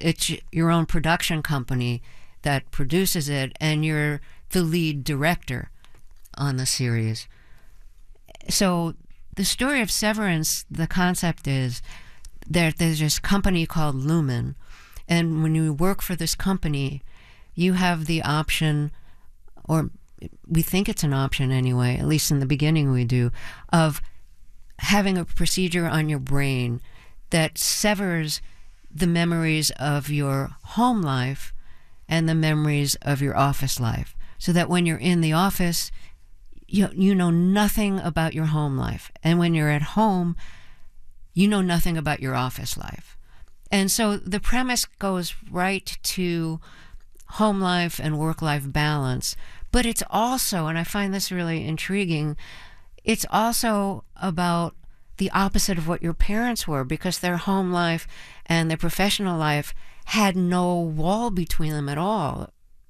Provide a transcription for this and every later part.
it's your own production company that produces it, and you're the lead director on the series. So the story of Severance, the concept is that there's this company called Lumen, and when you work for this company, you have the option, or we think it's an option anyway, at least in the beginning we do, of having a procedure on your brain that severs the memories of your home life and the memories of your office life, so that when you're in the office, you know nothing about your home life, and when you're at home, you know nothing about your office life. And so the premise goes right to home life and work-life balance, but it's also, and I find this really intriguing, it's also about the opposite of what your parents were, because their home life and their professional life had no wall between them at all.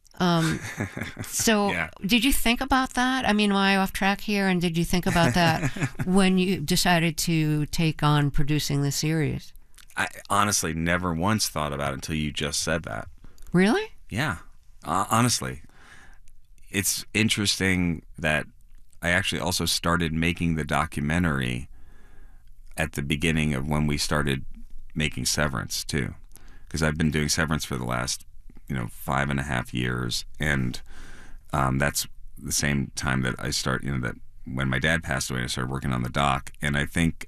So yeah. Did you think about that? I mean, am I off track here? And did you think about that when you decided to take on producing the series? I honestly never once thought about it until you just said that. Really? Yeah. Honestly. It's interesting that I actually also started making the documentary at the beginning of when we started making Severance, too. Because I've been doing Severance for the last 5.5 years, and that's the same time that I start, that when my dad passed away, I started working on the doc. And I think,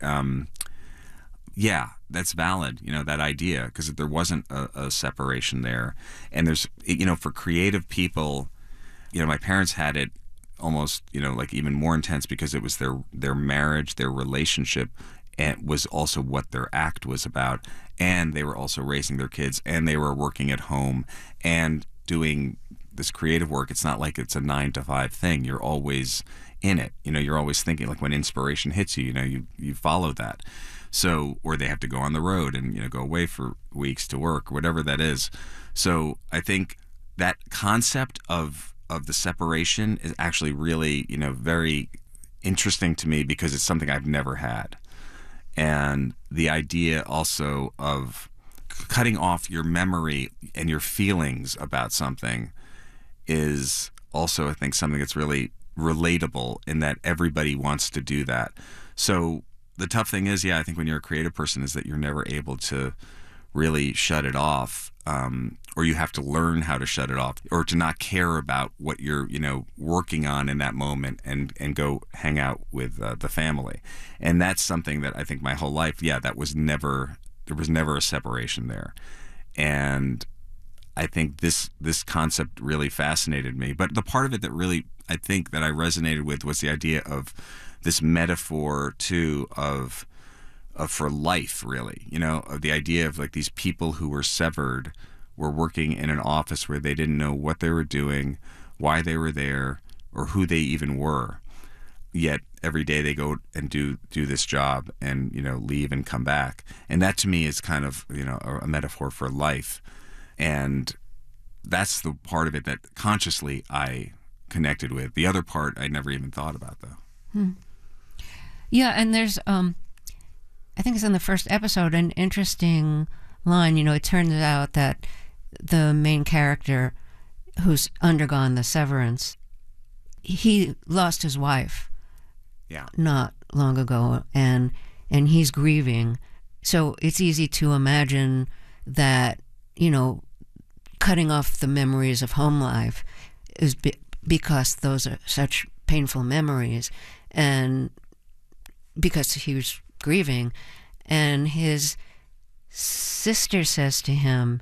yeah, that's valid, that idea, because there wasn't a separation there. And there's, for creative people, my parents had it almost, like even more intense, because it was their marriage, their relationship, and was also what their act was about. And they were also raising their kids, and they were working at home and doing this creative work. It's not like it's a 9-to-5 thing. You're always in it. You're always thinking, like when inspiration hits you, you follow that. So, or they have to go on the road and, go away for weeks to work, whatever that is. So I think that concept of the separation is actually really, very interesting to me, because it's something I've never had. And the idea also of cutting off your memory and your feelings about something is also, I think, something that's really relatable, in that everybody wants to do that. So the tough thing is, I think when you're a creative person, is that you're never able to really shut it off, or you have to learn how to shut it off, or to not care about what you're, working on in that moment, and go hang out with the family. And that's something that I think my whole life, there was never a separation there. And I think this concept really fascinated me. But the part of it that really, I think, that I resonated with was the idea of this metaphor too of for life, really, of the idea of like these people who were severed were working in an office where they didn't know what they were doing, why they were there, or who they even were. Yet every day they go and do this job, and leave and come back. And that to me is kind of a metaphor for life. And that's the part of it that consciously I connected with. The other part I never even thought about, though. Yeah, and there's I think it's in the first episode, an interesting line. It turns out that the main character, who's undergone the severance, he lost his wife not long ago, and he's grieving. So it's easy to imagine that, cutting off the memories of home life is because those are such painful memories, and because he was grieving. And his sister says to him,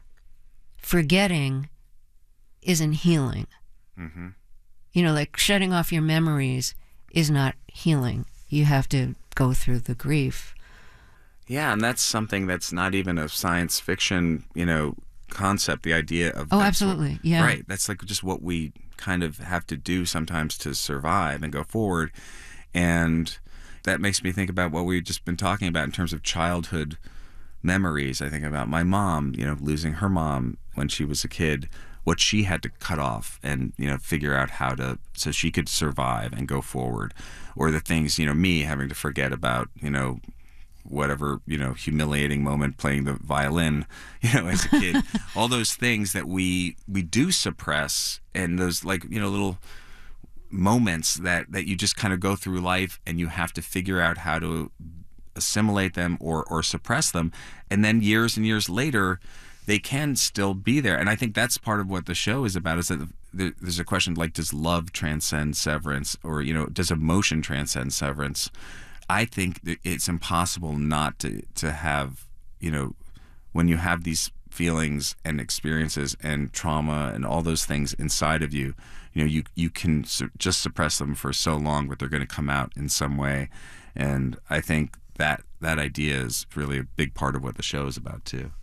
forgetting isn't healing. Mm-hmm. Like shutting off your memories is not healing. You have to go through the grief. Yeah, and that's something that's not even a science fiction, concept, the idea of... Oh, absolutely, yeah. Right, that's like just what we kind of have to do sometimes to survive and go forward. And that makes me think about what we've just been talking about in terms of childhood memories. I think about my mom, losing her mom when she was a kid, what she had to cut off and, figure out how to, so she could survive and go forward. Or the things, me having to forget about, whatever, humiliating moment playing the violin, as a kid. All those things that we do suppress, and those little moments that you just kind of go through life and you have to figure out how to assimilate them or suppress them. And then years and years later, they can still be there. And I think that's part of what the show is about, is that there's a question like, does love transcend severance? Or, does emotion transcend severance? I think that it's impossible not to have, when you have these feelings and experiences and trauma and all those things inside of you, you can just suppress them for so long, but they're going to come out in some way. And I think that idea is really a big part of what the show is about too.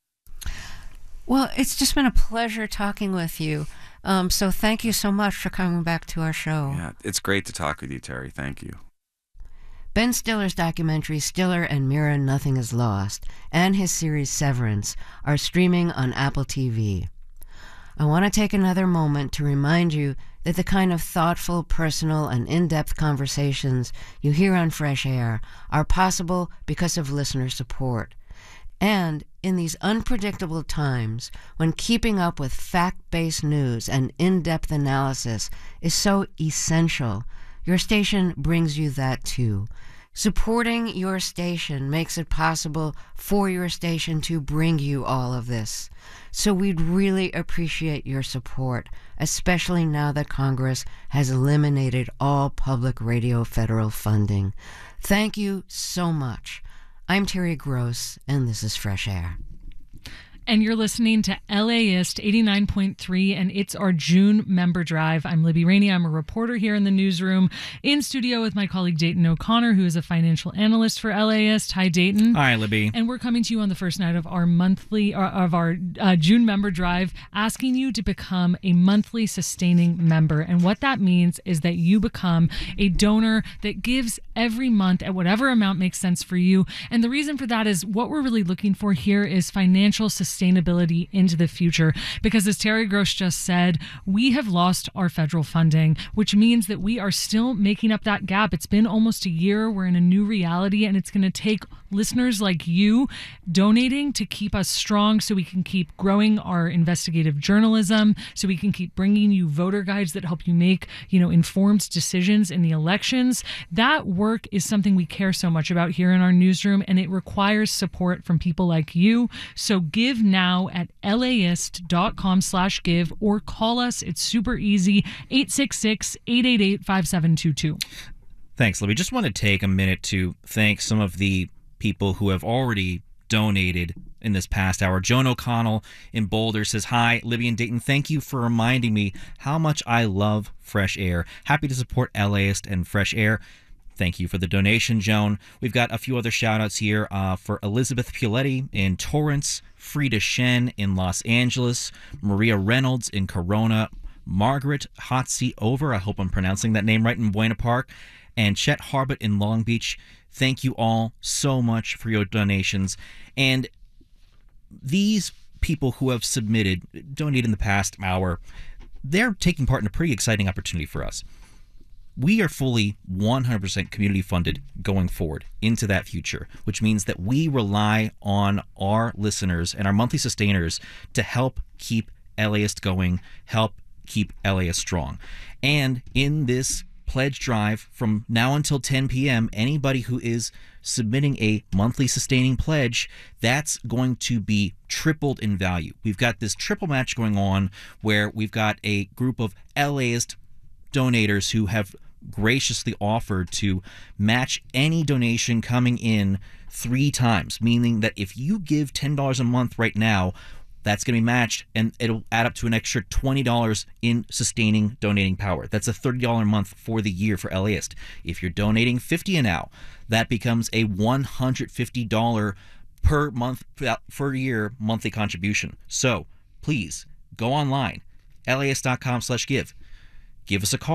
Well, it's just been a pleasure talking with you. So thank you so much for coming back to our show. Yeah, it's great to talk with you, Terry. Thank you. Ben Stiller's documentary Stiller and Mira Nothing Is Lost and his series Severance are streaming on Apple TV. I want to take another moment to remind you that the kind of thoughtful, personal, and in-depth conversations you hear on Fresh Air are possible because of listener support. And in these unpredictable times, when keeping up with fact-based news and in-depth analysis is so essential, your station brings you that too. Supporting your station makes it possible for your station to bring you all of this. So we'd really appreciate your support, especially now that Congress has eliminated all public radio federal funding. Thank you so much. I'm Terry Gross, and this is Fresh Air. And you're listening to LAist 89.3, and it's our June member drive. I'm Libby Rainey. I'm a reporter here in the newsroom, in studio with my colleague Dayton O'Connor, who is a financial analyst for LAist. Hi, Dayton. Hi, Libby. And we're coming to you on the first night of our June member drive, asking you to become a monthly sustaining member. And what that means is that you become a donor that gives every month at whatever amount makes sense for you. And the reason for that is what we're really looking for here is financial sustainability into the future, because as Terry Gross just said, we have lost our federal funding, which means that we are still making up that gap. It's been almost a year. We're in a new reality, and it's going to take listeners like you donating to keep us strong, so we can keep growing our investigative journalism, so we can keep bringing you voter guides that help you make, informed decisions in the elections. That work is something we care so much about here in our newsroom, and it requires support from people like you. So give now at laist.com/give, or call us. It's super easy, 866-888-5722. Thanks, Libby. Just want to take a minute to thank some of the people who have already donated in this past hour. Joan O'Connell in Boulder says, "Hi, Libby and Dayton. Thank you for reminding me how much I love Fresh Air. Happy to support LAist and Fresh Air." Thank you for the donation, Joan. We've got a few other shout-outs here for Elizabeth Puletti in Torrance, Frida Shen in Los Angeles, Maria Reynolds in Corona, Margaret Hotzi Over, I hope I'm pronouncing that name right, in Buena Park, and Chet Harbut in Long Beach. Thank you all so much for your donations. And these people who have donated in the past hour, they're taking part in a pretty exciting opportunity for us. We are fully 100% community funded going forward into that future, which means that we rely on our listeners and our monthly sustainers to help keep LAist going, help keep LAist strong. And in this pledge drive from now until 10 p.m., anybody who is submitting a monthly sustaining pledge, that's going to be tripled in value. We've got this triple match going on where we've got a group of LAist donators who have graciously offered to match any donation coming in 3 times, meaning that if you give $10 a month right now, that's going to be matched, and it'll add up to an extra $20 in sustaining donating power. That's a $30 a month for the year for LAist. If you're donating $50 now, that becomes a $150 per month per year monthly contribution. So please go online, laist.com/give. Give us a call,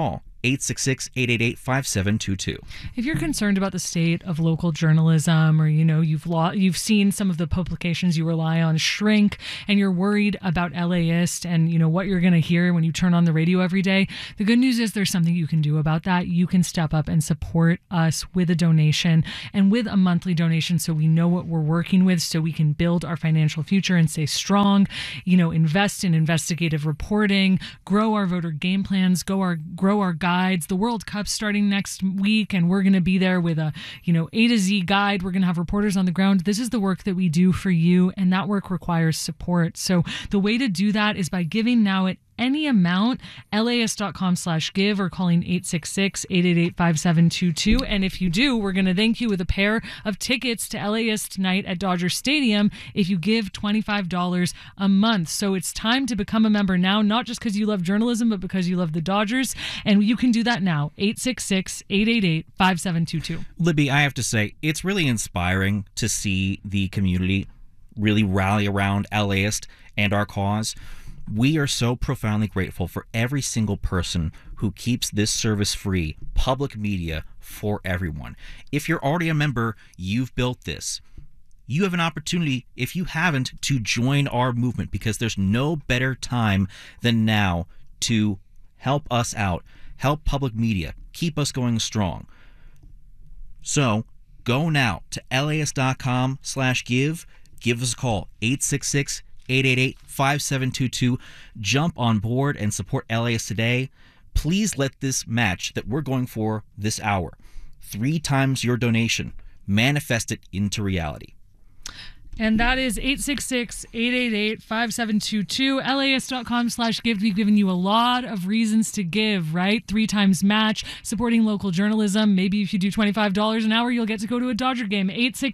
866-888-5722. If you're concerned about the state of local journalism, or you've seen some of the publications you rely on shrink, and you're worried about LAist and what you're going to hear when you turn on the radio every day, the good news is there's something you can do about that. You can step up and support us with a donation, and with a monthly donation, so we know what we're working with, so we can build our financial future and stay strong. Invest in investigative reporting, grow our voter game plans, grow our guides. The World Cup's starting next week, and we're going to be there with a A to Z guide. We're going to have reporters on the ground. This is the work that we do for you, and that work requires support. So the way to do that is by giving now at any amount, LAist.com/give, or calling 866-888-5722. And if you do, we're going to thank you with a pair of tickets to LAist night at Dodger Stadium if you give $25 a month. So it's time to become a member now, not just because you love journalism, but because you love the Dodgers. And you can do that now, 866-888-5722. Libby, I have to say, it's really inspiring to see the community really rally around LAist and our cause. We are so profoundly grateful for every single person who keeps this service free, public media for everyone. If you're already a member, you've built this. You have an opportunity, if you haven't, to join our movement, because there's no better time than now to help us out, help public media, keep us going strong. So go now to LAist.com/give. Give us a call, 866-888-5722. Jump on board and support LAist today. Please let this match that we're going for this hour, 3 times your donation, manifest it into reality. And that is 866-888-5722, LAist.com/give. We've given you a lot of reasons to give, right? 3 times match, supporting local journalism. Maybe if you do $25 an hour, you'll get to go to a Dodger game.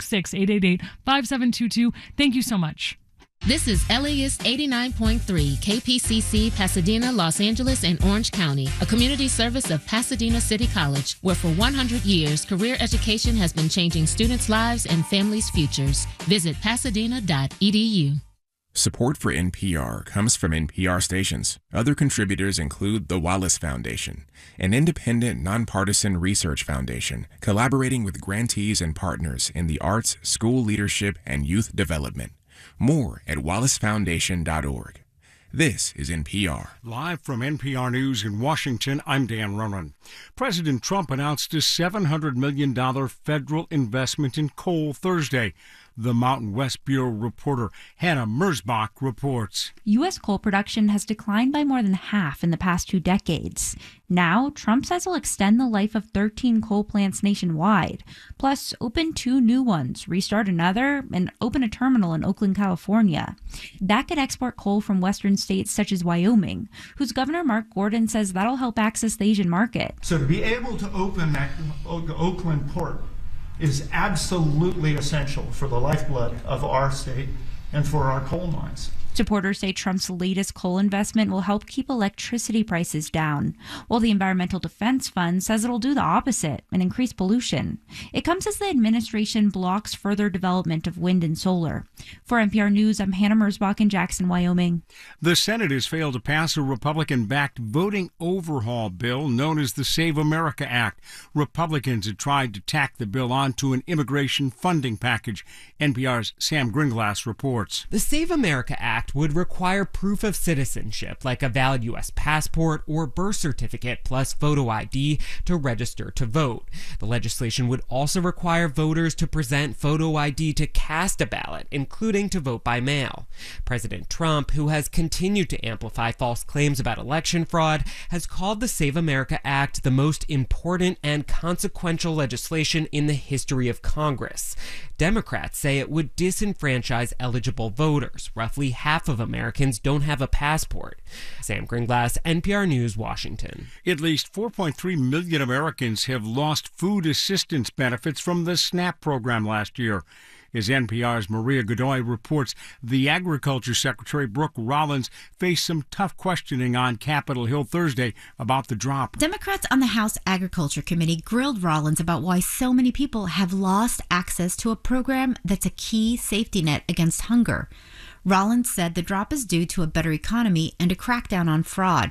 866-888-5722. Thank you so much. This is LAist 89.3 KPCC, Pasadena, Los Angeles, and Orange County, a community service of Pasadena City College, where for 100 years, career education has been changing students' lives and families' futures. Visit pasadena.edu. Support for NPR comes from NPR stations. Other contributors include the Wallace Foundation, an independent, nonpartisan research foundation collaborating with grantees and partners in the arts, school leadership, and youth development. More at wallacefoundation.org. This is NPR. Live from NPR News in Washington, I'm Dan Ronan. President Trump announced a $700 million federal investment in coal Thursday. The Mountain West Bureau reporter Hannah Merzbach reports. U.S. coal production has declined by more than half in the past 2 decades. Now, Trump says he'll extend the life of 13 coal plants nationwide, plus open 2 new ones, restart another, and open a terminal in Oakland, California. That could export coal from western states such as Wyoming, whose Governor Mark Gordon says that'll help access the Asian market. So to be able to open that Oakland port is absolutely essential for the lifeblood of our state and for our coal mines. Supporters say Trump's latest coal investment will help keep electricity prices down, while the Environmental Defense Fund says it'll do the opposite and increase pollution. It comes as the administration blocks further development of wind and solar. For NPR News, I'm Hannah Merzbach in Jackson, Wyoming. The Senate has failed to pass a Republican-backed voting overhaul bill known as the Save America Act. Republicans had tried to tack the bill onto an immigration funding package. NPR's Sam Gringlass reports. The Save America Act would require proof of citizenship, like a valid U.S. passport or birth certificate plus photo ID to register to vote. The legislation would also require voters to present photo ID to cast a ballot, including to vote by mail. President Trump, who has continued to amplify false claims about election fraud, has called the Save America Act the most important and consequential legislation in the history of Congress. Democrats say it would disenfranchise eligible voters. Roughly half of Americans don't have a passport. Sam Gringlass, NPR News, Washington. At least 4.3 million Americans have lost food assistance benefits from the SNAP program last year. As NPR's Maria Godoy reports, the Agriculture Secretary Brooke Rollins faced some tough questioning on Capitol Hill Thursday about the drop. Democrats on the House Agriculture Committee grilled Rollins about why so many people have lost access to a program that's a key safety net against hunger. Rollins said the drop is due to a better economy and a crackdown on fraud.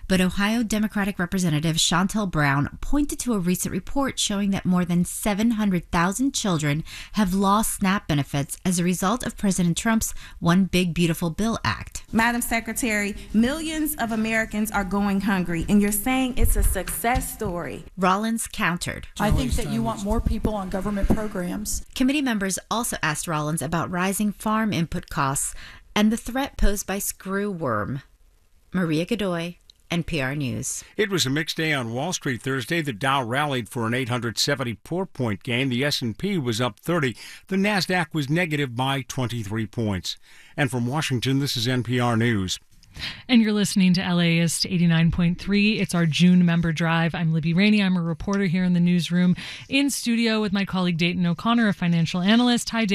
But Ohio Democratic Representative Shontel Brown pointed to a recent report showing that more than 700,000 children have lost SNAP benefits as a result of President Trump's One Big Beautiful Bill Act. Madam Secretary, millions of Americans are going hungry, and you're saying it's a success story. Rollins countered. I think that you want more people on government programs. Committee members also asked Rollins about rising farm input costs and the threat posed by screwworm. Maria Godoy, NPR News. It was a mixed day on Wall Street Thursday. The Dow rallied for an 874-point gain. The S&P was up 30. The Nasdaq was negative by 23 points. And from Washington, this is NPR News. And you're listening to LAist 89.3. It's our June member drive. I'm Libby Rainey. I'm a reporter here in the newsroom in studio with my colleague Dayton O'Connor, a financial analyst. Hi, Dayton.